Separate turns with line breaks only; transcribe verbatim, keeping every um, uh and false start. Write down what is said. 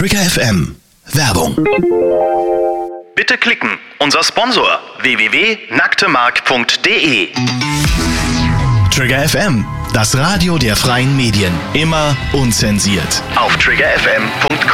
Trigger F M. Werbung.
Bitte klicken. Unser Sponsor w w w punkt nacktemark punkt d e.
Trigger F M, das Radio der freien Medien. Immer unzensiert.
Auf trigger f m punkt com